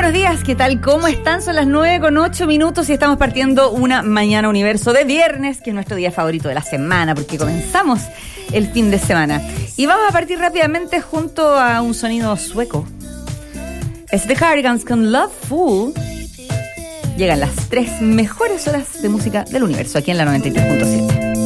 buenos días, ¿qué tal? ¿Cómo están? Son las 9:08 y estamos partiendo una mañana universo de viernes, que es nuestro día favorito de la semana, porque comenzamos el fin de semana. Y vamos a partir rápidamente junto a un sonido sueco. Es The Cardigans con Loveful. Llegan las 3 mejores horas de música del universo, aquí en la 93.7.